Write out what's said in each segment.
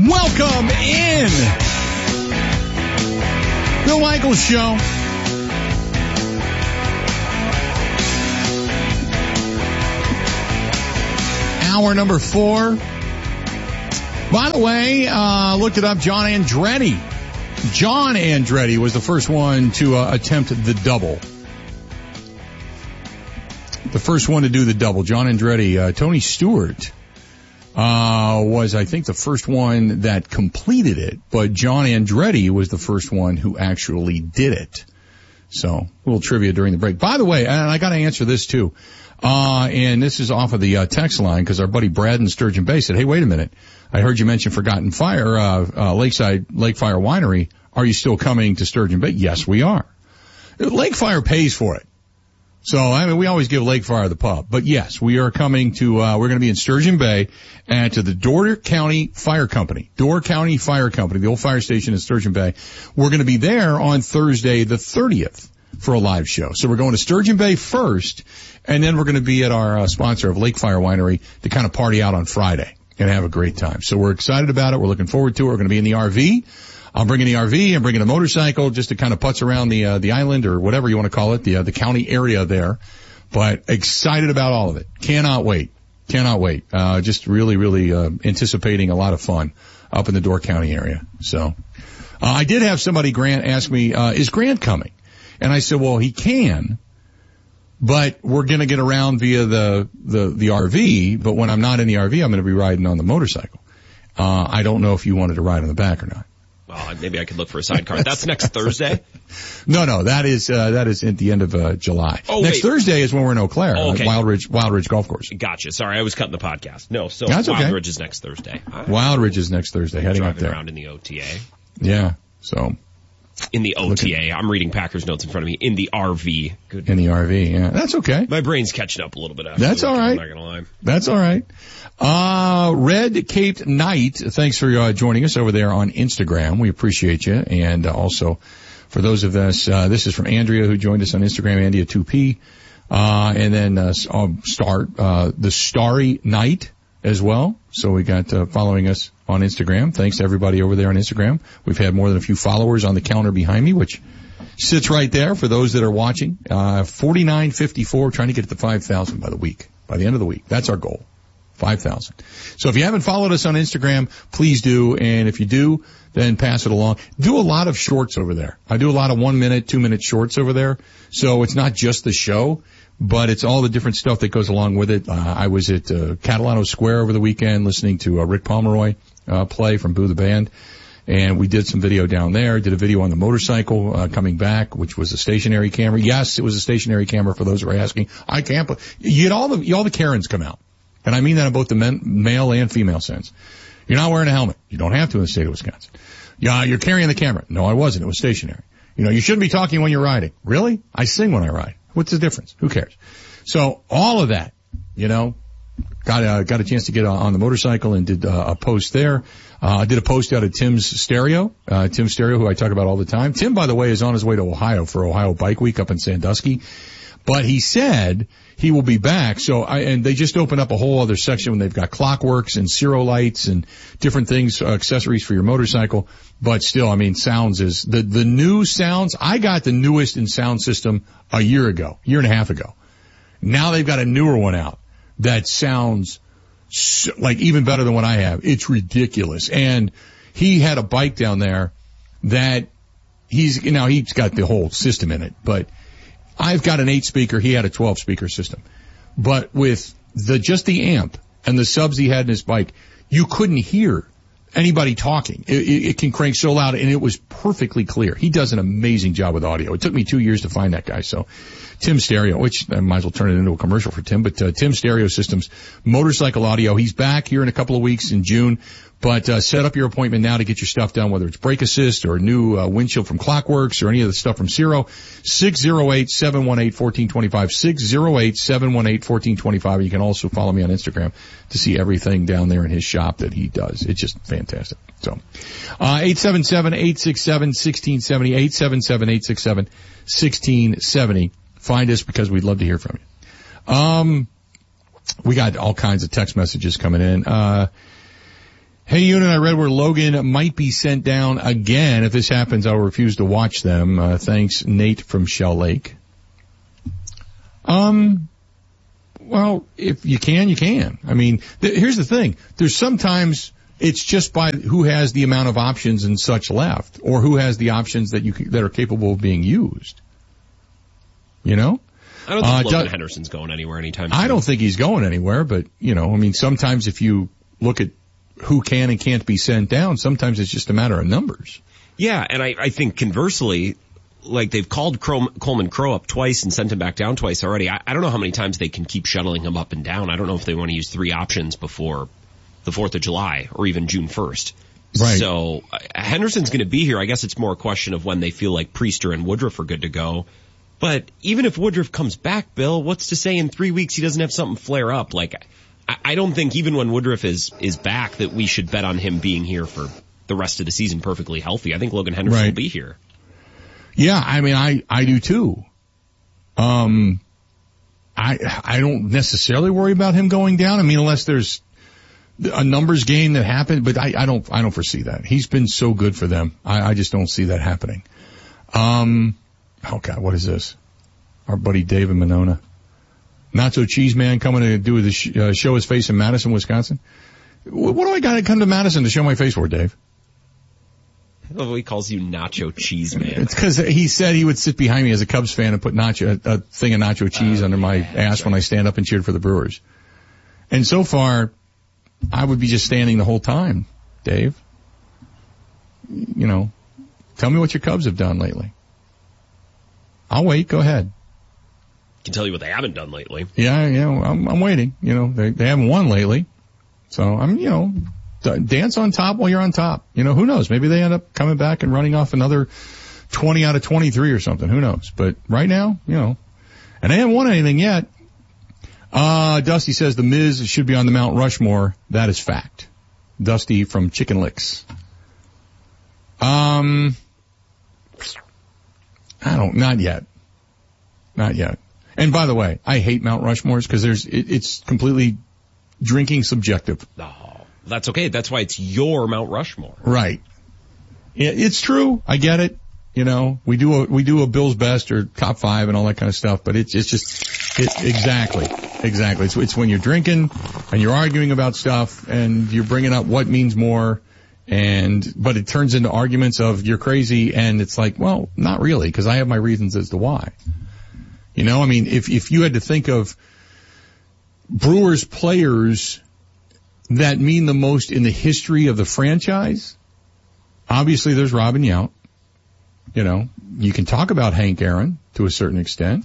Welcome in. Bill Michaels Show. Hour number 4. By the way, looked it up, John Andretti. John Andretti was the first one to attempt the double. The first one to do the double. John Andretti. Tony Stewart was, I think, the first one that completed it, but John Andretti was the first one who actually did it. So, a little trivia during the break. By the way, and I got to answer this too, and this is off of the text line because our buddy Brad in Sturgeon Bay said, "Hey, wait a minute, I heard you mention Forgotten Fire, Lake Fire Winery. Are you still coming to Sturgeon Bay?" Yes, we are. Lake Fire pays for it. So, I mean, we always give Lake Fire the pub. But yes, we are coming to, we're going to be in Sturgeon Bay and to the Door County Fire Company. Door County Fire Company, the old fire station in Sturgeon Bay. We're going to be there on Thursday the 30th for a live show. So we're going to Sturgeon Bay first, and then we're going to be at our sponsor of Lake Fire Winery to kind of party out on Friday and have a great time. So we're excited about it. We're looking forward to it. We're going to be in the RV. I'm bringing the RV. I'm bringing a motorcycle just to kind of putz around the island or whatever you want to call it, the county area there. But excited about all of it. Cannot wait. Just really anticipating a lot of fun up in the Door County area. So, I did have somebody, Grant, ask me, is Grant coming? And I said, well, he can, but we're going to get around via the RV. But when I'm not in the RV, I'm going to be riding on the motorcycle. I don't know if you wanted to ride on the back or not. Well, maybe I could look for a sidecar. That's next Thursday? No, that is at the end of July. Oh, next Thursday is when we're in Eau Claire, okay. Wild Ridge Golf Course. Gotcha. Sorry, I was cutting the podcast. No, so That's Wild okay. Ridge is next Thursday. Wild Ridge is next Thursday, heading up there. Around in the OTA. Yeah, so. In the OTA. I'm reading Packers notes in front of me. In the RV. Good. In the RV, yeah. That's okay. My brain's catching up a little bit after That's all right. I'm not going to lie. That's all right. Red Cape Knight, thanks for joining us over there on Instagram. We appreciate you. And also, for those of us, this is from Andrea, who joined us on Instagram, Andrea 2P. And then the Starry Night as well. So we got following us on Instagram. Thanks to everybody over there on Instagram. We've had more than a few followers on the counter behind me, which sits right there for those that are watching. 4954, trying to get to 5,000 by the end of the week. That's our goal. 5,000. So if you haven't followed us on Instagram, please do. And if you do, then pass it along. Do a lot of shorts over there. I do a lot of 1 minute, 2 minute shorts over there. So it's not just the show, but it's all the different stuff that goes along with it. I was at Catalano Square over the weekend listening to Rick Pomeroy play from Boo the Band. And we did some video down there, did a video on the motorcycle coming back, which was a stationary camera. Yes, it was a stationary camera for those who are asking. I can't, you get all the Karens come out. And I mean that in both the male and female sense. You're not wearing a helmet. You don't have to in the state of Wisconsin. Yeah, you're carrying the camera. No, I wasn't. It was stationary. You shouldn't be talking when you're riding. Really? I sing when I ride. What's the difference? Who cares? So all of that, got a chance to get on the motorcycle and did a post there. I did a post out of Tim's Stereo, Tim Stereo, who I talk about all the time. Tim, by the way, is on his way to Ohio for Ohio Bike Week up in Sandusky. But he said he will be back. And they just opened up a whole other section when they've got Clockworks and Zero lights and different things, accessories for your motorcycle. But still, sounds is the new sounds. I got the newest in sound system a year and a half ago. Now they've got a newer one out that sounds like even better than what I have. It's ridiculous. And he had a bike down there that he's got the whole system in it, but I've got an 8-speaker. He had a 12-speaker system. But with just the amp and the subs he had in his bike, you couldn't hear anybody talking. It can crank so loud, and it was perfectly clear. He does an amazing job with audio. It took me 2 years to find that guy. So Tim Stereo, which I might as well turn it into a commercial for Tim, but Tim Stereo Systems, motorcycle audio. He's back here in a couple of weeks in June. But set up your appointment now to get your stuff done, whether it's brake assist or a new windshield from Clockworks or any of the stuff from Zero. 608-718-1425. 608-718-1425. You can also follow me on Instagram to see everything down there in his shop that he does. It's just fantastic. So 877-867-1670. 877-867-1670. Find us because we'd love to hear from you. We got all kinds of text messages coming in. Hey, Unit, I read where Logan might be sent down again. If this happens, I'll refuse to watch them. Thanks, Nate from Shell Lake. Well, if you can, you can. I mean, here's the thing. There's sometimes it's just by who has the amount of options and such left, or who has the options that are capable of being used. You know? I don't think Logan Henderson's going anywhere anytime soon. I don't think he's going anywhere, but, you know, I mean, sometimes if you look at who can and can't be sent down, sometimes it's just a matter of numbers. Yeah, and I think conversely, like they've called Coleman Crow up twice and sent him back down twice already. I don't know how many times they can keep shuttling him up and down. I don't know if they want to use 3 options before the 4th of July or even June 1st. Right. So Henderson's going to be here. I guess it's more a question of when they feel like Priester and Woodruff are good to go. But even if Woodruff comes back, Bill, what's to say in 3 weeks he doesn't have something flare up? Like, I don't think even when Woodruff is back that we should bet on him being here for the rest of the season perfectly healthy. I think Logan Henderson will be here. Yeah, I mean, I do too. I don't necessarily worry about him going down. I mean, unless there's a numbers game that happened, but I don't foresee that. He's been so good for them. I just don't see that happening. Oh God, what is this? Our buddy David Monona. Nacho Cheese Man coming to do the show his face in Madison, Wisconsin. What do I got to come to Madison to show my face for, Dave? Oh, he calls you Nacho Cheese Man. It's because he said he would sit behind me as a Cubs fan and put a thing of nacho cheese under my ass when I stand up and cheered for the Brewers. And so far, I would be just standing the whole time, Dave. You know, tell me what your Cubs have done lately. I'll wait. Go ahead. I can tell you what they haven't done lately. Yeah, I'm waiting. You know, they haven't won lately. So dance on top while you're on top. You know, who knows? Maybe they end up coming back and running off another 20 out of 23 or something. Who knows? But right now, you know, and they haven't won anything yet. Dusty says the Miz should be on the Mount Rushmore. That is fact. Dusty from Chicken Licks. Not yet. And by the way, I hate Mount Rushmores because it's completely drinking subjective. No, that's okay. That's why it's your Mount Rushmore. Right. Yeah, it's true. I get it. You know, we do a Bill's Best or top 5 and all that kind of stuff, but it's exactly. It's when you're drinking and you're arguing about stuff and you're bringing up what means more, but it turns into arguments of you're crazy, and it's like, well, not really, because I have my reasons as to why. You know, I mean, if you had to think of Brewers players that mean the most in the history of the franchise, obviously there's Robin Yount. You know, you can talk about Hank Aaron to a certain extent.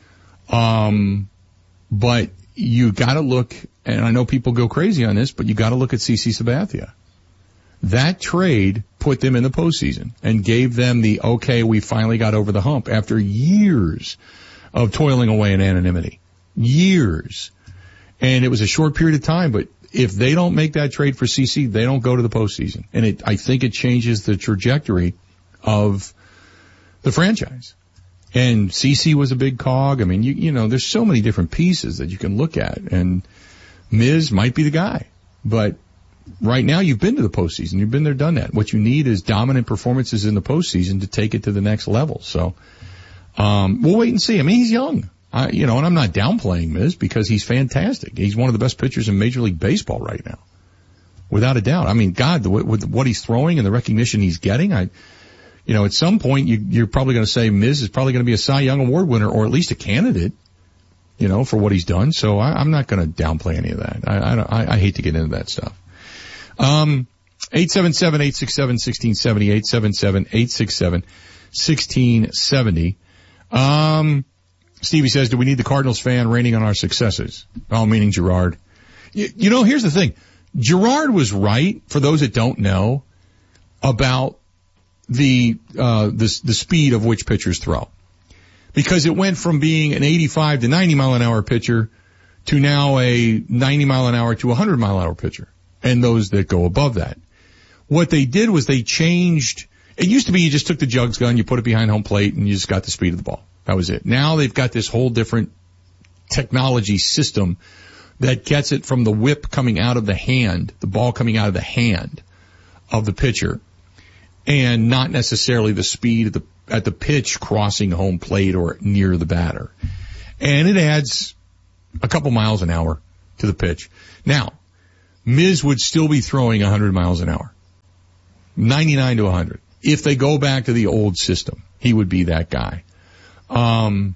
But you gotta look, and I know people go crazy on this, but you gotta look at CC Sabathia. That trade put them in the postseason and gave them okay, we finally got over the hump after years of toiling away in anonymity. Years. And it was a short period of time, but if they don't make that trade for CC, they don't go to the postseason. And I think it changes the trajectory of the franchise. And CC was a big cog. I mean, you know, there's so many different pieces that you can look at, and Miz might be the guy. But right now you've been to the postseason. You've been there, done that. What you need is dominant performances in the postseason to take it to the next level. So, we'll wait and see. I mean, he's young. And I'm not downplaying Miz because he's fantastic. He's one of the best pitchers in Major League Baseball right now. Without a doubt. I mean, God, with what he's throwing and the recognition he's getting, at some point you're probably going to say Miz is probably going to be a Cy Young Award winner, or at least a candidate, for what he's done. So I'm not going to downplay any of that. I hate to get into that stuff. 877-867-1670, 877-867-1670. Stevie says, do we need the Cardinals fan raining on our successes? Oh, meaning Gerard. Here's the thing. Gerard was right, for those that don't know, about the speed of which pitchers throw. Because it went from being an 85 to 90 mile an hour pitcher to now a 90 mile an hour to 100 mile an hour pitcher. And those that go above that. What they did was they changed. It used to be you just took the jugs gun, you put it behind home plate, and you just got the speed of the ball. That was it. Now they've got this whole different technology system that gets it from the whip coming out of the hand, the ball coming out of the hand of the pitcher, and not necessarily the speed at the pitch crossing home plate or near the batter. And it adds a couple miles an hour to the pitch. Now, Miz would still be throwing 100 miles an hour. 99 to 100. If they go back to the old system, he would be that guy. And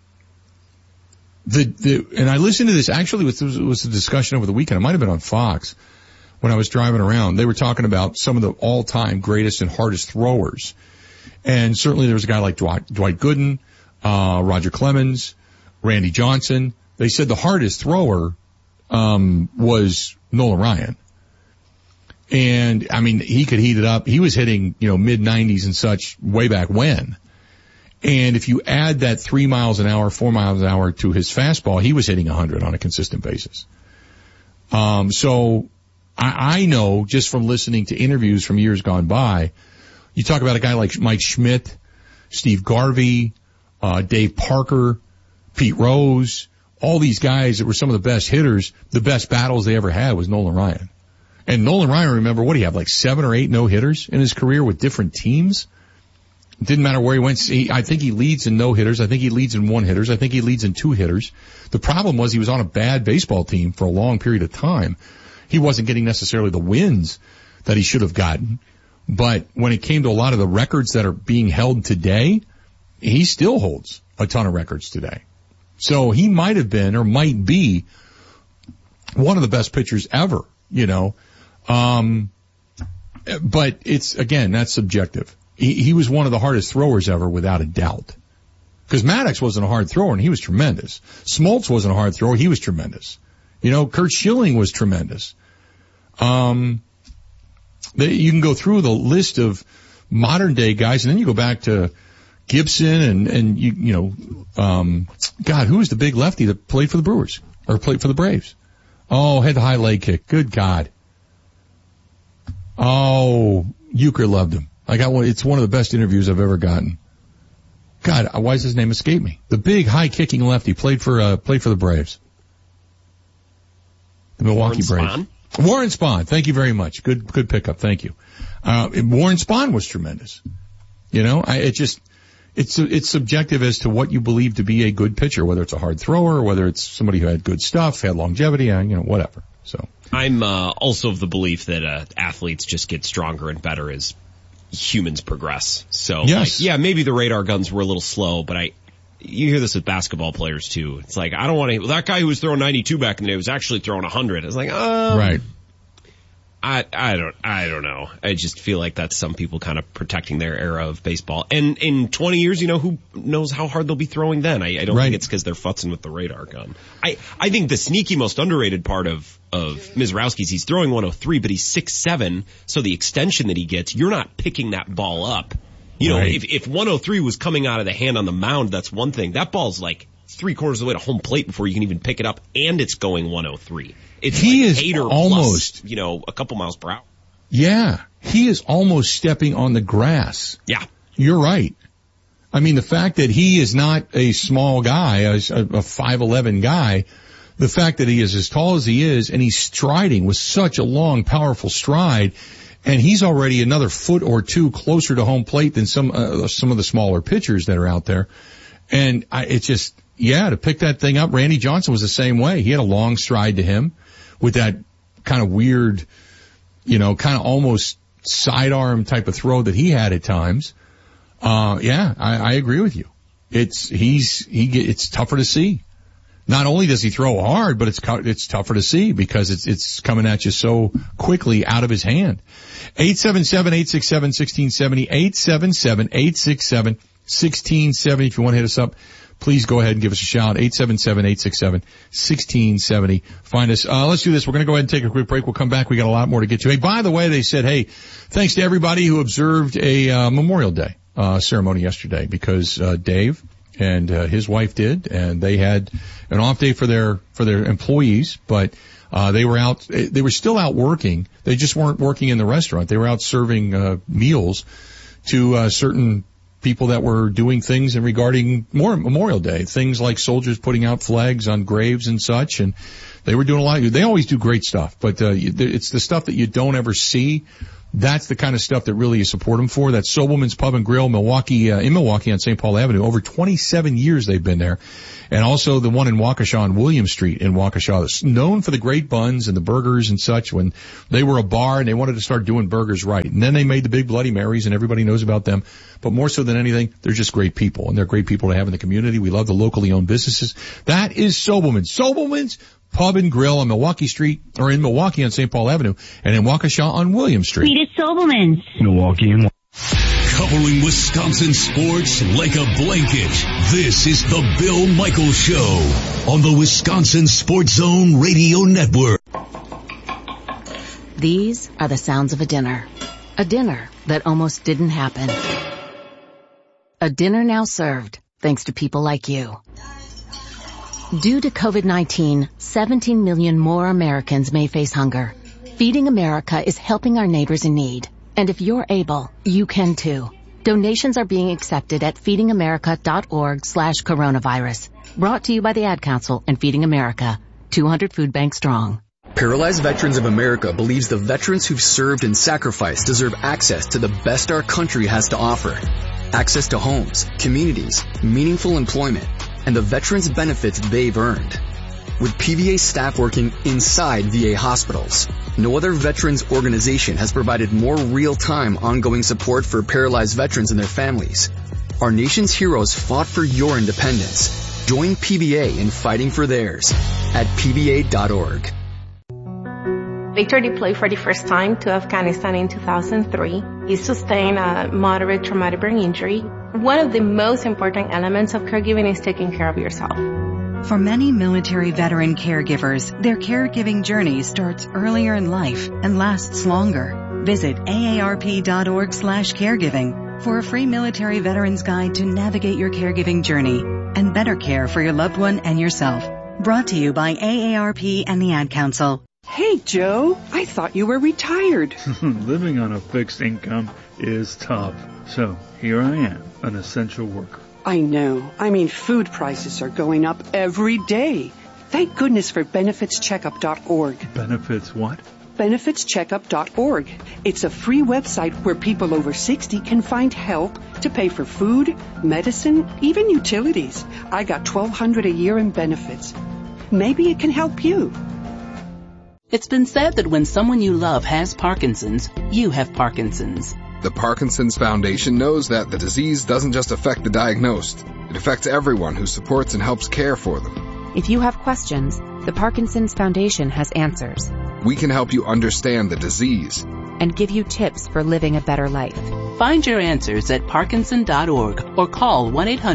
I listened to this, actually, it was a discussion over the weekend. It might have been on Fox when I was driving around. They were talking about some of the all-time greatest and hardest throwers. And certainly there was a guy like Dwight Gooden, Roger Clemens, Randy Johnson. They said the hardest thrower was Nolan Ryan. And, I mean, he could heat it up. He was hitting, mid-90s and such way back when. And if you add that 3 miles an hour, 4 miles an hour to his fastball, he was hitting 100 on a consistent basis. So I know just from listening to interviews from years gone by, you talk about a guy like Mike Schmidt, Steve Garvey, Dave Parker, Pete Rose, all these guys that were some of the best hitters, the best battles they ever had was Nolan Ryan. And Nolan Ryan, remember, what do you have, like 7 or 8 no-hitters in his career with different teams? It didn't matter where he went. I think he leads in no-hitters. I think he leads in one-hitters. I think he leads in two-hitters. The problem was he was on a bad baseball team for a long period of time. He wasn't getting necessarily the wins that he should have gotten. But when it came to a lot of the records that are being held today, he still holds a ton of records today. So he might have been or might be one of the best pitchers ever, But it's, again, that's subjective. He was one of the hardest throwers ever, without a doubt. Because Maddox wasn't a hard thrower, and he was tremendous. Smoltz wasn't a hard thrower, he was tremendous. Curt Schilling was tremendous. You can go through the list of modern day guys, and then you go back to Gibson God, who was the big lefty that played for the Brewers or played for the Braves? Oh, had the high leg kick. Good God. Oh, Euchre loved him. It's one of the best interviews I've ever gotten. God, why does his name escape me? The big high kicking lefty played for the Braves. The Milwaukee Braves. Warren Spahn. Thank you very much. Good pickup. Thank you. Warren Spahn was tremendous. It's subjective as to what you believe to be a good pitcher, whether it's a hard thrower or whether it's somebody who had good stuff, had longevity, whatever. So I'm also of the belief that athletes just get stronger and better as humans progress. So yes. Maybe the radar guns were a little slow, but you hear this with basketball players too. It's like, I don't want to, that guy who was throwing 92 back in the day was actually throwing 100. It's like, right. I don't know. I just feel like that's some people kind of protecting their era of baseball. And in 20 years, who knows how hard they'll be throwing then. I don't think it's because they're futzing with the radar gun. I think the sneaky, most underrated part of Mizrowski's, he's throwing 103, but he's 6'7", so the extension that he gets, you're not picking that ball up. If 103 was coming out of the hand on the mound, that's one thing. That ball's like 3/4 of the way to home plate before you can even pick it up, and it's going 103. He is almost, plus, a couple miles per hour. Yeah. He is almost stepping on the grass. Yeah. You're right. I mean, the fact that he is not a small guy, a 5'11" guy, the fact that he is as tall as he is, and he's striding with such a long, powerful stride, and he's already another foot or two closer to home plate than some of the smaller pitchers that are out there. And to pick that thing up, Randy Johnson was the same way. He had a long stride to him with that kind of weird, kind of almost sidearm type of throw that he had at times. I agree with you. It's tougher to see. Not only does he throw hard, but it's tougher to see because it's coming at you so quickly out of his hand. 877-867-1670, 877-867-1670. If you want to hit us up, please go ahead and give us a shout. 877-867-1670. Find us. Let's do this. We're going to go ahead and take a quick break. We'll come back. We got a lot more to get to. Hey, by the way, they said, hey, thanks to everybody who observed a Memorial Day ceremony yesterday because Dave and his wife did, and they had an off day for their employees, but they were still out working. They just weren't working in the restaurant. They were out serving meals to certain people that were doing things in regarding Memorial Day, things like soldiers putting out flags on graves and such, and they were doing a lot. They always do great stuff, but it's the stuff that you don't ever see. That's the kind of stuff that really you support them for. That's Sobelman's Pub and Grill, Milwaukee, in Milwaukee on St. Paul Avenue. Over 27 years they've been there. And also the one in Waukesha on William Street in Waukesha that's known for the great buns and the burgers and such when they were a bar and they wanted to start doing burgers right. And then they made the big Bloody Marys and everybody knows about them. But more so than anything, they're just great people and they're great people to have in the community. We love the locally owned businesses. That is Sobelman's. Sobelman's Pub and Grill on Milwaukee Street, or in Milwaukee on St. Paul Avenue, and in Waukesha on William Street. Sweet as Sobelman's. Milwaukee and Covering Wisconsin sports like a blanket. This is the Bill Michaels Show on the Wisconsin Sports Zone Radio Network. These are the sounds of a dinner. A dinner that almost didn't happen. A dinner now served, thanks to people like you. Due to COVID-19, 17 million more Americans may face hunger. Feeding America is helping our neighbors in need. And if you're able, you can too. Donations are being accepted at feedingamerica.org/coronavirus. Brought to you by the Ad Council and Feeding America. 200 food banks strong. Paralyzed Veterans of America believes the veterans who've served and sacrificed deserve access to the best our country has to offer. Access to homes, communities, meaningful employment, and the veterans' benefits they've earned. With PVA staff working inside VA hospitals, no other veterans organization has provided more real-time ongoing support for paralyzed veterans and their families. Our nation's heroes fought for your independence. Join PVA in fighting for theirs at pva.org. Victor deployed for the first time to Afghanistan in 2003. He sustained a moderate traumatic brain injury. One of the most important elements of caregiving is taking care of yourself. For many military veteran caregivers, their caregiving journey starts earlier in life and lasts longer. Visit aarp.org/caregiving for a free military veterans guide to navigate your caregiving journey and better care for your loved one and yourself. Brought to you by AARP and the Ad Council. Hey, Joe, I thought you were retired. Living on a fixed income is tough. So here I am, an essential worker. I know. I mean, food prices are going up every day. Thank goodness for benefitscheckup.org. Benefits what? benefitscheckup.org. It's a free website where people over 60 can find help to pay for food, medicine, even utilities. I got $1,200 a year in benefits. Maybe it can help you. It's been said that when someone you love has Parkinson's, you have Parkinson's. The Parkinson's Foundation knows that the disease doesn't just affect the diagnosed. It affects everyone who supports and helps care for them. If you have questions, the Parkinson's Foundation has answers. We can help you understand the disease and give you tips for living a better life. Find your answers at Parkinson.org or call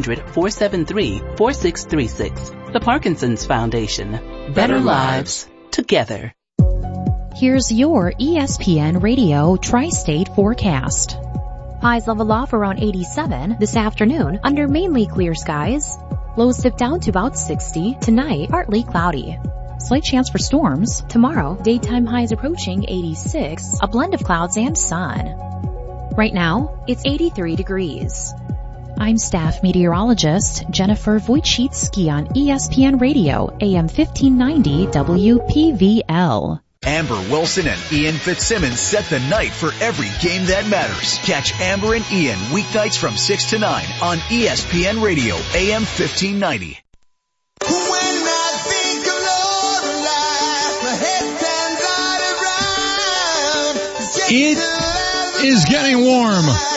1-800-473-4636. The Parkinson's Foundation. Better lives together. Here's your ESPN Radio Tri-State forecast. Highs level off around 87 this afternoon under mainly clear skies. Lows dip down to about 60. Tonight, partly cloudy. Slight chance for storms. Tomorrow, daytime highs approaching 86, a blend of clouds and sun. Right now, it's 83 degrees. I'm staff meteorologist Jennifer Wojcicki on ESPN Radio, AM 1590 WPVL. Amber Wilson and Ian Fitzsimmons set the night for every game that matters. Catch Amber and Ian weeknights from 6 to 9 on ESPN Radio, AM 1590. It is getting warm.